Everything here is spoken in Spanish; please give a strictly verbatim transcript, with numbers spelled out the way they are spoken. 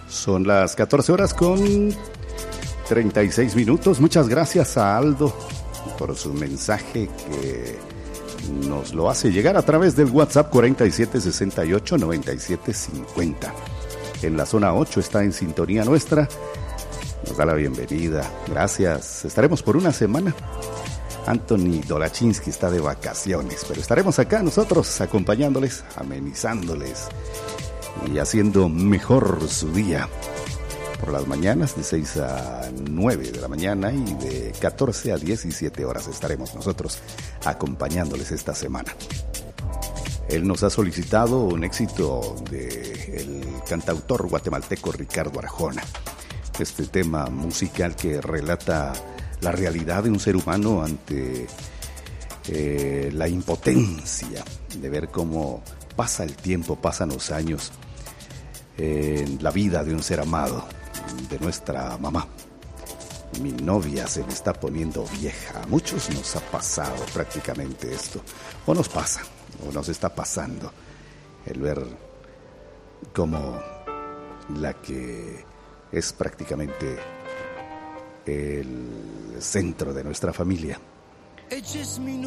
Son las catorce horas con treinta y seis minutos. Muchas gracias a Aldo por su mensaje que nos lo hace llegar a través del WhatsApp cuarenta y siete sesenta y ocho noventa y siete cincuenta. En la zona ocho está en sintonía nuestra. Nos da la bienvenida. Gracias. Estaremos por una semana. Anthony Dolachinsky está de vacaciones, pero estaremos acá nosotros acompañándoles, amenizándoles y haciendo mejor su día. Por las mañanas de seis a nueve de la mañana y de catorce a diecisiete horas estaremos nosotros acompañándoles esta semana. Él nos ha solicitado un éxito del cantautor guatemalteco Ricardo Arjona. Este tema musical que relata la realidad de un ser humano ante eh, la impotencia de ver cómo pasa el tiempo, pasan los años en la vida de un ser amado, de nuestra mamá. Mi novia se me está poniendo vieja. A muchos nos ha pasado prácticamente esto, o nos pasa, o nos está pasando, el ver cómo la que es prácticamente el centro de nuestra familia